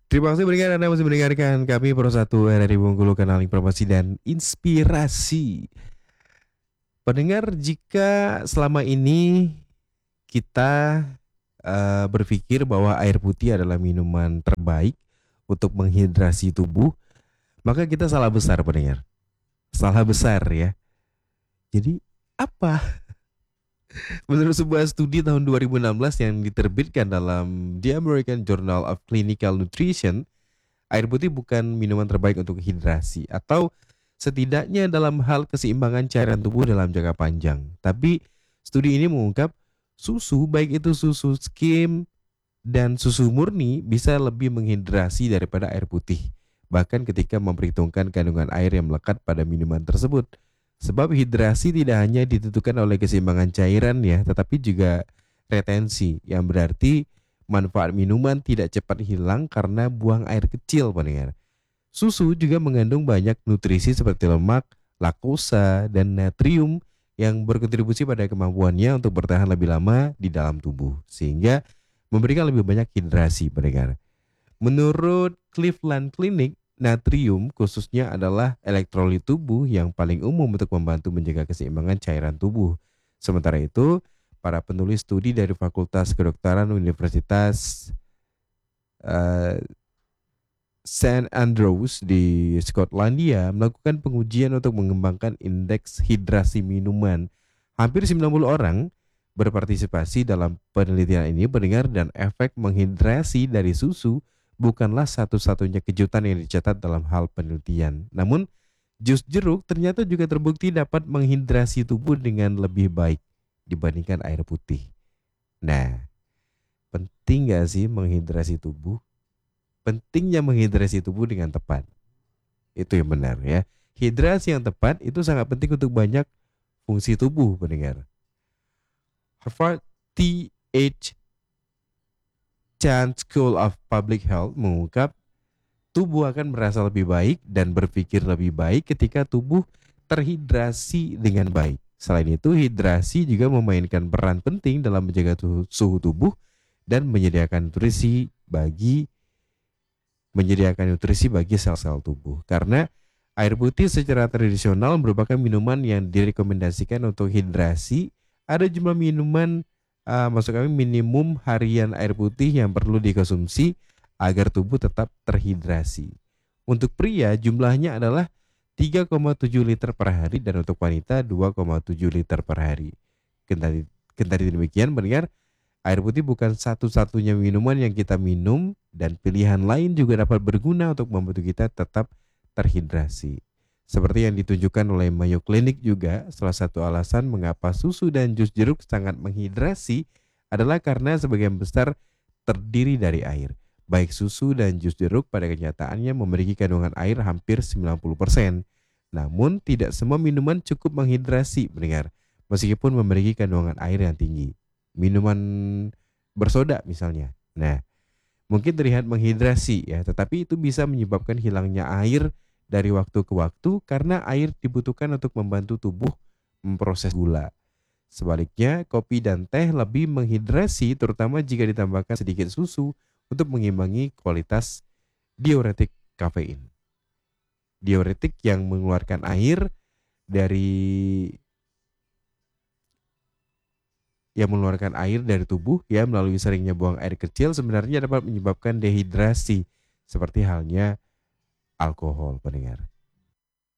Terima kasih pendengar Anda masih mendengarkan kami Pro 1 RRI Bengkulu, kanal informasi dan inspirasi. Pendengar, jika selama ini kita berpikir bahwa air putih adalah minuman terbaik untuk menghidrasi tubuh, maka kita salah besar pendengar. Salah besar ya. Jadi apa? Menurut sebuah studi tahun 2016 yang diterbitkan dalam The American Journal of Clinical Nutrition, air putih bukan minuman terbaik untuk hidrasi atau setidaknya dalam hal keseimbangan cairan tubuh dalam jangka panjang. Tapi studi ini mengungkap susu, baik itu susu skim dan susu murni, bisa lebih menghidrasi daripada air putih. Bahkan ketika memperhitungkan kandungan air yang melekat pada minuman tersebut. Sebab hidrasi tidak hanya ditentukan oleh keseimbangan cairan ya, tetapi juga retensi, yang berarti manfaat minuman tidak cepat hilang karena buang air kecil pendengar. Susu juga mengandung banyak nutrisi seperti lemak, laktosa, dan natrium yang berkontribusi pada kemampuannya untuk bertahan lebih lama di dalam tubuh, sehingga memberikan lebih banyak hidrasi pendengar. Menurut Cleveland Clinic, natrium khususnya adalah elektrolit tubuh yang paling umum untuk membantu menjaga keseimbangan cairan tubuh. Sementara itu, para penulis studi dari Fakultas Kedokteran Universitas eh, St. Andrews di Skotlandia melakukan pengujian untuk mengembangkan indeks hidrasi minuman. Hampir 90 orang berpartisipasi dalam penelitian ini mendengar, dan efek menghidrasi dari susu bukanlah satu-satunya kejutan yang dicatat dalam hal penelitian. Namun, jus jeruk ternyata juga terbukti dapat menghidrasi tubuh dengan lebih baik dibandingkan air putih. Nah, penting gak sih menghidrasi tubuh? Pentingnya menghidrasi tubuh dengan tepat. Itu yang benar ya. Hidrasi yang tepat itu sangat penting untuk banyak fungsi tubuh pendengar. Harvard T.H. Chan School of Public Health mengungkap tubuh akan merasa lebih baik dan berpikir lebih baik ketika tubuh terhidrasi dengan baik. Selain itu, hidrasi juga memainkan peran penting dalam menjaga suhu tubuh dan menyediakan nutrisi bagi sel-sel tubuh. Karena air putih secara tradisional merupakan minuman yang direkomendasikan untuk hidrasi, ada jumlah minuman maksud kami minimum harian air putih yang perlu dikonsumsi agar tubuh tetap terhidrasi. Untuk pria jumlahnya adalah 3,7 liter per hari dan untuk wanita 2,7 liter per hari. Kendari demikian mendengar, air putih bukan satu-satunya minuman yang kita minum, dan pilihan lain juga dapat berguna untuk membantu kita tetap terhidrasi. Seperti yang ditunjukkan oleh Mayo Clinic juga, salah satu alasan mengapa susu dan jus jeruk sangat menghidrasi adalah karena sebagian besar terdiri dari air. Baik susu dan jus jeruk pada kenyataannya memiliki kandungan air hampir 90%. Namun tidak semua minuman cukup menghidrasi mendengar, meskipun memiliki kandungan air yang tinggi. Minuman bersoda misalnya. Nah, mungkin terlihat menghidrasi ya, tetapi itu bisa menyebabkan hilangnya air dari waktu ke waktu karena air dibutuhkan untuk membantu tubuh memproses gula. Sebaliknya, kopi dan teh lebih menghidrasi terutama jika ditambahkan sedikit susu untuk mengimbangi kualitas diuretik kafein. Diuretik yang mengeluarkan air dari tubuh ya melalui seringnya buang air kecil sebenarnya dapat menyebabkan dehidrasi seperti halnya alkohol pendengar.